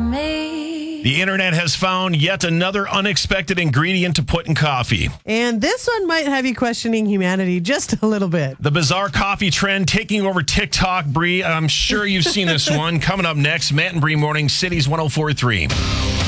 me. The internet has found yet another unexpected ingredient to put in coffee. And this one might have you questioning humanity just a little bit. The bizarre coffee trend taking over TikTok, Bree. I'm sure you've seen this one. Coming up next, Matt and Bree Morning, Cities 104.3.